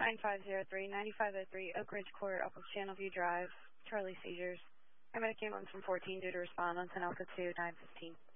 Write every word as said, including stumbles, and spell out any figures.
nine five zero three, nine five zero three, Oak Ridge Court, off of Channelview Drive, Charlie seizures. Paramedic ambulance from fourteen due to respond on ten Alpha two, nine fifteen.